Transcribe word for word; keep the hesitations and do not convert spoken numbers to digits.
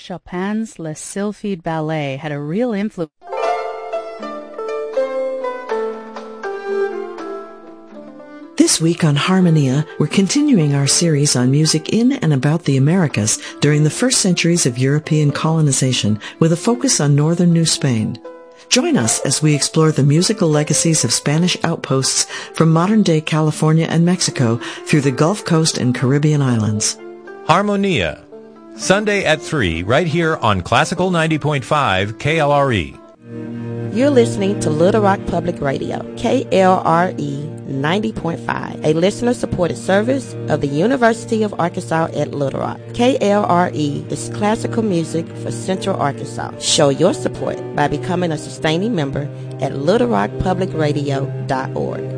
Chopin's Les Sylphides Ballet had a real influence. This week on Harmonia, we're continuing our series on music in and about the Americas during the first centuries of European colonization with a focus on northern New Spain. Join us as we explore the musical legacies of Spanish outposts from modern-day California and Mexico through the Gulf Coast and Caribbean islands. Harmonia, Sunday at three, right here on Classical ninety point five K L R E. You're listening to Little Rock Public Radio, K L R E ninety point five, a listener-supported service of the University of Arkansas at Little Rock. K L R E is classical music for Central Arkansas. Show your support by becoming a sustaining member at little rock public radio dot org.